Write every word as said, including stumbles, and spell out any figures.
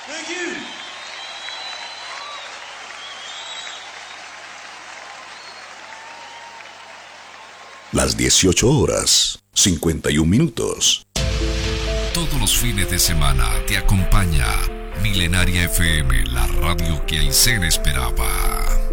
Thank you. Las dieciocho horas, cincuenta y un minutos. Todos los fines de semana te acompaña Milenaria F M, la radio que Aysén esperaba.